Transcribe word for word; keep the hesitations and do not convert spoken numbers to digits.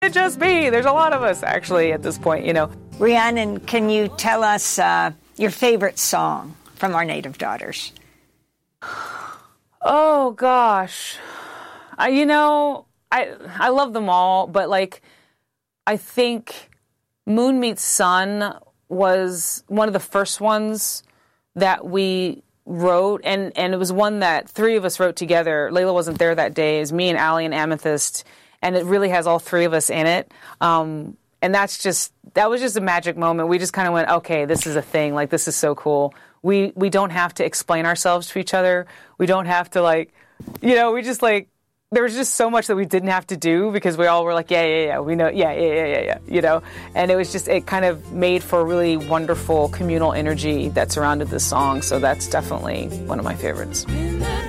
it just be. There's a lot of us, actually, at this point, you know. Rhiannon, can you tell us uh, your favorite song from Our Native Daughters? Oh, gosh. I, you know, I I love them all, but, like, I think Moon Meets Sun was one of the first ones that we wrote, and, and it was one that three of us wrote together. Layla wasn't there that day. It was me and Allie and Amethyst, and it really has all three of us in it. Um, and that's just, that was just a magic moment. We just kind of went, okay, this is a thing. Like, this is so cool. We we don't have to explain ourselves to each other. We don't have to, like, you know, we just, like, there was just so much that we didn't have to do because we all were like, yeah, yeah, yeah, we know, yeah, yeah, yeah, yeah, yeah, you know? And it was just, it kind of made for a really wonderful communal energy that surrounded this song. So that's definitely one of my favorites.